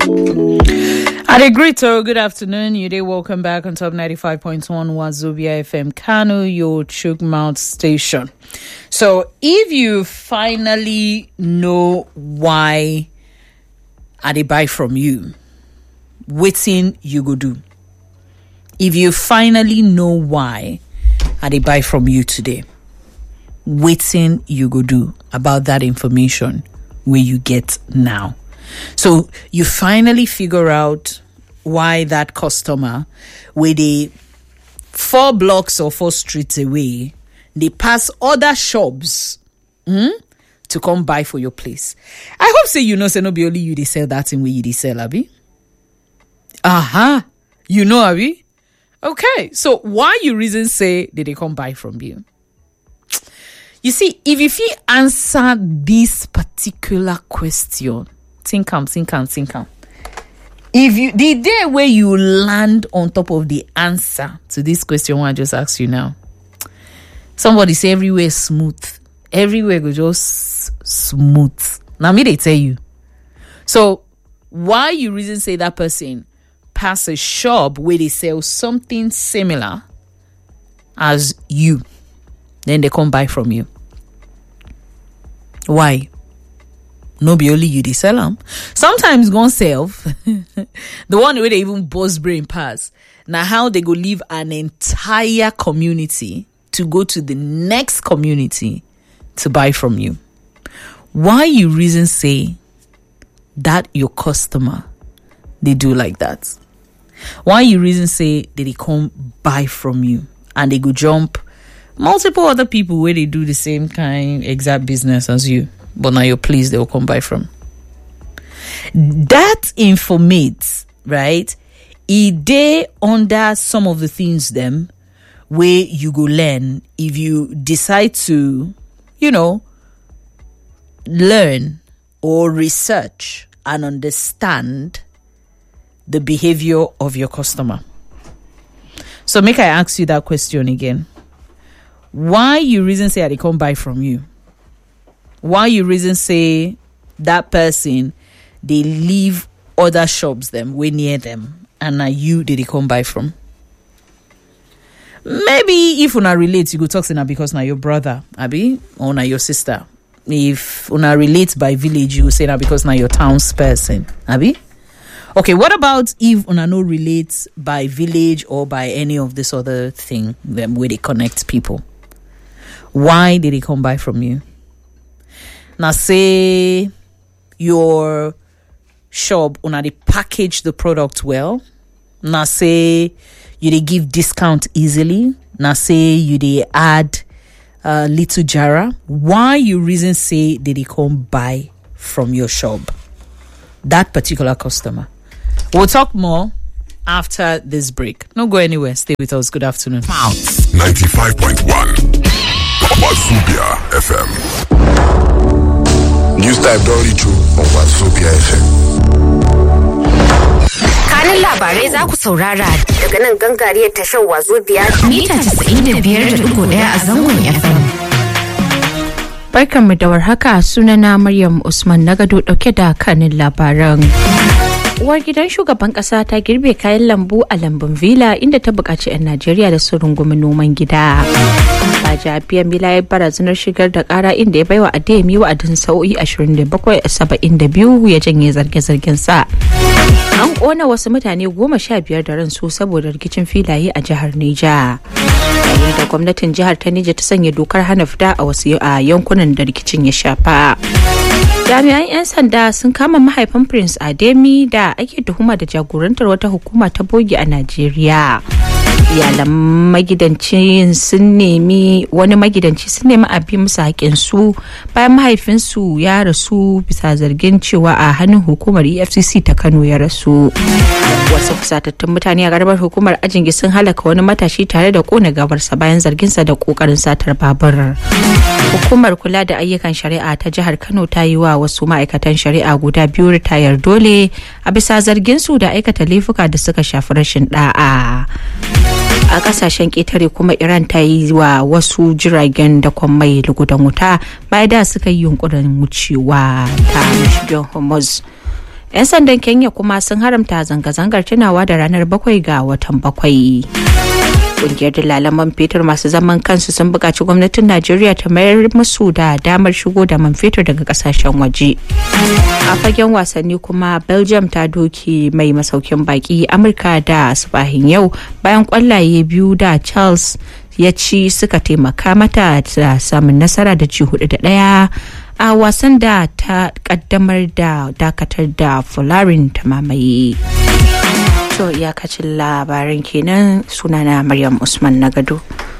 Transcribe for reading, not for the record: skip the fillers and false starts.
Adegrito, good afternoon. You day, welcome back on Top 95.1 Wazobia FM Kano, your Chugmouth station. So, if you finally know why they buy from you, waiting you go do. If you finally know why they buy from you today, waiting you go do about that information where you get now. So you finally figure out why that customer, where they 4 blocks or 4 streets away, they pass other shops to come buy for your place. I hope say you know say no be only you they sell that thing where you they sell, Abi. You know, Abi. Okay, so why you reason say did they come buy from you? You see, if you answer this particular question, think am. If you the day where you land on top of the answer to this question, I just ask you now. Somebody say everywhere smooth. Everywhere go just smooth. Now me they tell you. So why you reason say that person pass a shop where they sell something similar as you, then they come buy from you? Why? No be only you they sell them. Sometimes go self the one where they even boss brain pass. Now how they go leave an entire community to go to the next community to buy from you. Why you reason say that your customer they do like that? Why you reason say that they come buy from you and they go jump multiple other people where they do the same kind exact business as you, but now your place they will come buy from? That informates, right? They under some of the things them where you go learn if you decide to, learn or research and understand the behavior of your customer. So make I ask you that question again. Why you reason say they come buy from you? Why you reason say that person they leave other shops them way near them and now you did they come buy from? Maybe if una relate, you go talk to na because now your brother, Abi, or now your sister. If una relate by village, you say na because now your town's person, Abi. Okay, what about if una no relate by village or by any of this other thing them where they connect people? Why did they come buy from you? Now say your shop una they package the product well. Now say you they give discount easily. Now say you they add little jara. Why you reason say did they come buy from your shop? That particular customer. We'll talk more after this break. Don't go anywhere. Stay with us. Good afternoon. 95.1 Wazobia FM. News type don't reach you on Wazobia FM. Kanin labarai za ku saurara daga nan gangariyar tashar Wazobia mita 95.1 a zangon FM. Barkanmu da warhaka, sunana Maryam Usman Nagado dauke da kanin labaran. Uwar gidan shugaban kasa ta girbe kayan lambu a lambun Villa inda ta buƙaci 'yan Najeriya da su rungumi noman gida. Baja Biyamila ya barazanar shigar da ƙara inda ya baiwa Adeyemi wa'adin sa'o'i 27-72 ya janye zarge-zargen sa. An ƙona wasu mutane 15 da ransu saboda rikicin filaye a jihar Neja. Yayin da gwamnatin jihar ta Neja ta sanya dokar hana fita a wasu yankunan da rikicin ya shafa. Jami'an 'yan sanda sun kama mahaifin Prince Adeyemi da ake tuhuma da jagorantar wata hukuma ta bogi a Najeriya. Iyalan magidanci sun nemi a bi musu haƙinsu bayan mahaifinsu ya rasu bisa zargin cewa a hannun hukumar EFCC ta Kano ya rasu. Wasu fusatattun mutane a garbar hukumar Ajingi sun halaka wani matashi tare da kona gawarsa bayan zarginsa da kokarin satar babur. Hukumar kula da ayyukan shari'a ta jihar Kano ta yi wa wasu ma'aikatan shari'a guda 2 ritayar dole a bisa zarginsu da aikata laifuka da suka shafi rashin da'a. A kasashen ƙetare kuma Iran ta yi wa wasu jiragen da mai lugudan wuta bayan da suka yi yunkurin wucewa ta mashigin Hormuz. 'Yan sandan Kenya kuma sun haramta zanga-zangar tunawa da ranar 7 ga watan 7. Kungiyar dalalan man fetur masu zaman kansu sun buƙaci gwamnatin Najeriya ta mayar musu da damar shigo da man fetur daga ƙasashen waje. A fagen wasanni kuma Belgium ta doki mai masaukin baki Amurka da asubahin yau bayan kwallaye biyu da Charles ya ci suka taimaka mata da samun nasara da ci 4-1 a wasan da ta kaddamar da dakatar da Folarin ta mamaye. To iyakacin labaran kenan, sunana Maryam Usman Nagado.